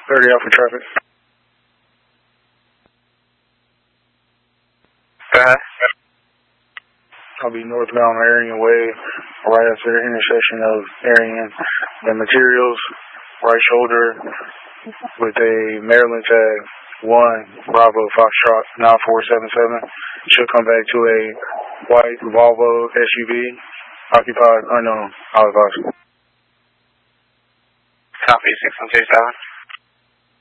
30 out for traffic. I'll be northbound Arian Way, right after the intersection of Arian and Materials, right shoulder, with a Maryland tag 1 Bravo Foxtrot 9477. Should come back to a white Volvo SUV, occupied unknown. I'll advise. Copy 6127.